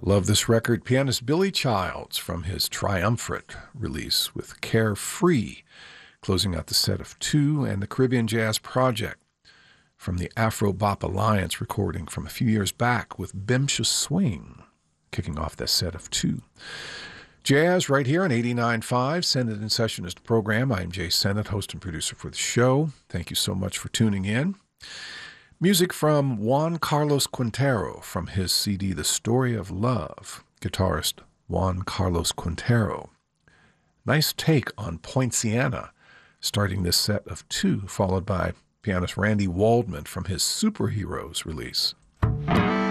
Love this record. Pianist Billy Childs from his Triumvirate release with Carefree, closing out the set of two, and the Caribbean Jazz Project from the Afro Bop Alliance recording from a few years back with Bimsha Swing, kicking off that set of two. Jazz right here on 89.5. Senate in Session is the program. I'm Jay Sennett, host and producer for the show. Thank you so much for tuning in. Music from Juan Carlos Quintero from his CD The Story of Love, guitarist Juan Carlos Quintero. Nice take on Poinciana, starting this set of two, followed by pianist Randy Waldman from his Superheroes release.